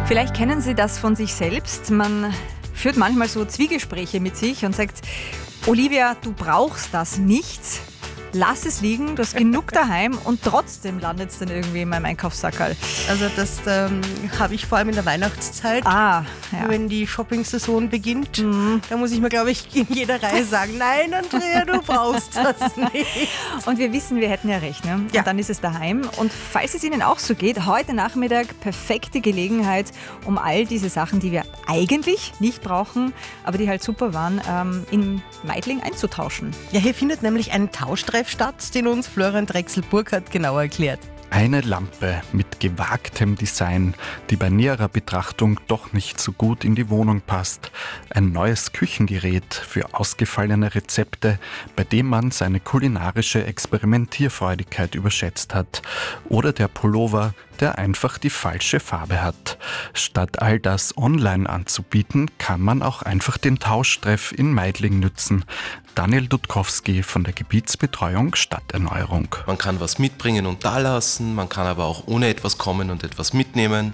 Vielleicht kennen Sie das von sich selbst. Man führt manchmal so Zwiegespräche mit sich und sagt, Olivia, du brauchst das nicht. Lass es liegen, du hast genug daheim und trotzdem landet es dann irgendwie in meinem Einkaufssackerl. Also das habe ich vor allem in der Weihnachtszeit, wenn die Shopping-Saison beginnt. Da muss ich mir, glaube ich, in jeder Reihe sagen, nein, Andrea, du brauchst das nicht. Und wir wissen, wir hätten ja recht. Ne? Ja. Und dann ist es daheim. Und falls es Ihnen auch so geht, heute Nachmittag perfekte Gelegenheit, um all diese Sachen, die wir eigentlich nicht brauchen, aber die halt super waren, in Meidling einzutauschen. Ja, hier findet nämlich ein Tauschtreff statt, den uns Florian Drechsel-Burkhardt genau erklärt. Eine Lampe mit gewagtem Design, die bei näherer Betrachtung doch nicht so gut in die Wohnung passt. Ein neues Küchengerät für ausgefallene Rezepte, bei dem man seine kulinarische Experimentierfreudigkeit überschätzt hat. Oder der Pullover, der einfach die falsche Farbe hat. Statt all das online anzubieten, kann man auch einfach den Tauschtreff in Meidling nützen. Daniel Dudkowski von der Gebietsbetreuung Stadterneuerung. Man kann was mitbringen und da lassen, man kann aber auch ohne etwas kommen und etwas mitnehmen.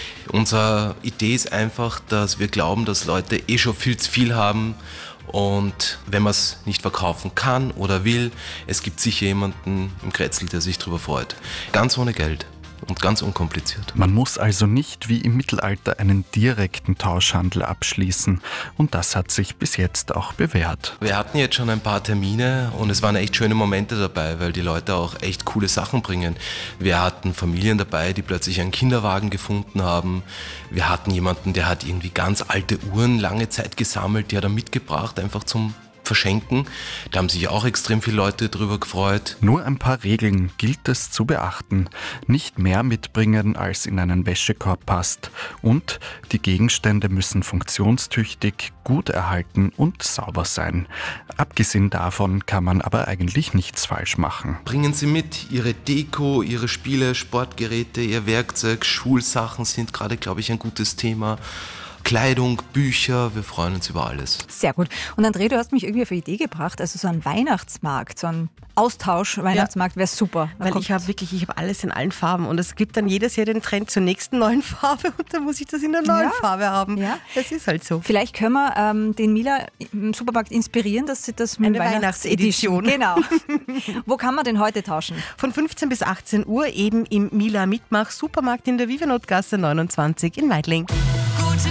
Unsere Idee ist einfach, dass wir glauben, dass Leute schon viel zu viel haben. Und wenn man es nicht verkaufen kann oder will, es gibt sicher jemanden im Kretzel, der sich darüber freut. Ganz ohne Geld. Und ganz unkompliziert. Man muss also nicht wie im Mittelalter einen direkten Tauschhandel abschließen. Und das hat sich bis jetzt auch bewährt. Wir hatten jetzt schon ein paar Termine und es waren echt schöne Momente dabei, weil die Leute auch echt coole Sachen bringen. Wir hatten Familien dabei, die plötzlich einen Kinderwagen gefunden haben. Wir hatten jemanden, der hat irgendwie ganz alte Uhren lange Zeit gesammelt, die hat er mitgebracht, einfach zum Verschenken. Da haben sich auch extrem viele Leute drüber gefreut. Nur ein paar Regeln gilt es zu beachten. Nicht mehr mitbringen, als in einen Wäschekorb passt. Und die Gegenstände müssen funktionstüchtig, gut erhalten und sauber sein. Abgesehen davon kann man aber eigentlich nichts falsch machen. Bringen Sie mit Ihre Deko, Ihre Spiele, Sportgeräte, Ihr Werkzeug, Schulsachen sind gerade, glaube ich, ein gutes Thema. Kleidung, Bücher, wir freuen uns über alles. Sehr gut. Und André, du hast mich irgendwie auf eine Idee gebracht, also so ein Weihnachtsmarkt, so ein Austausch-Weihnachtsmarkt wäre super. Weil ich habe alles in allen Farben und es gibt dann jedes Jahr den Trend zur nächsten neuen Farbe und dann muss ich das in der neuen Farbe haben. Ja. Das ist halt so. Vielleicht können wir den Mila im Supermarkt inspirieren, dass sie das mit Eine Weihnachtsedition. Genau. Wo kann man denn heute tauschen? Von 15 bis 18 Uhr eben im Mila Mitmach Supermarkt in der Vivenotgasse 29 in Meidling.